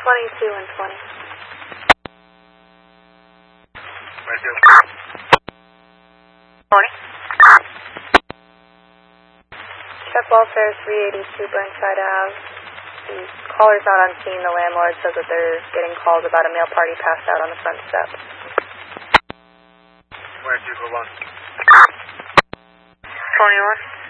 22 and 20. Where to? Morning. Check welfare 382 Burnside Ave. The caller's not on scene. The landlord says that they're getting calls about a male party passed out on the front step. Where to go on? 21.